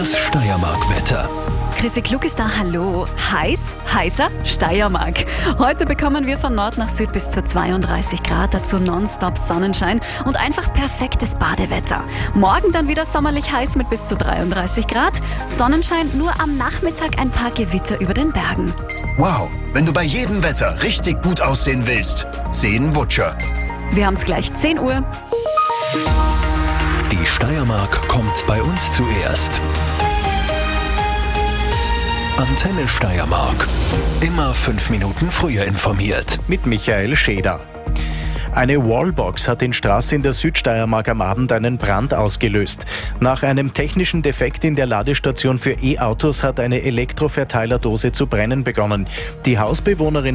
Das Steiermark-Wetter. Chrissy Klug ist da, hallo. Heiß, heißer, Steiermark. Heute bekommen wir von Nord nach Süd bis zu 32 Grad, dazu nonstop Sonnenschein und einfach perfektes Badewetter. Morgen dann wieder sommerlich heiß mit bis zu 33 Grad. Sonnenschein, nur am Nachmittag ein paar Gewitter über den Bergen. Wow, wenn du bei jedem Wetter richtig gut aussehen willst, sehen Wutscher. Wir haben es gleich, 10 Uhr. Die Steiermark kommt bei uns zuerst. Antenne Steiermark. Immer 5 Minuten früher informiert. Mit Michael Scheder. Eine Wallbox hat in Straße in der Südsteiermark am Abend einen Brand ausgelöst. Nach einem technischen Defekt in der Ladestation für E-Autos hat eine Elektroverteilerdose zu brennen begonnen. Die Hausbewohnerin